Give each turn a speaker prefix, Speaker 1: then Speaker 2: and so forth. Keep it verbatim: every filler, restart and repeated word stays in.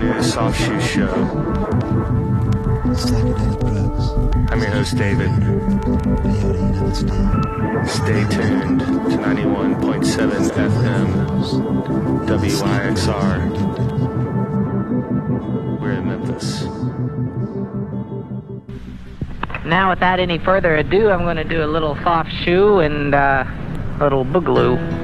Speaker 1: to Soft Shoe Show.
Speaker 2: Psychedelic drugs.
Speaker 1: I'm your host, David.
Speaker 2: Peyote L S D.
Speaker 1: Stay tuned to ninety-one point seven F M W Y X R. We're in Memphis.
Speaker 3: Now, without any further ado, I'm going to do a little soft shoe and uh, a little boogaloo.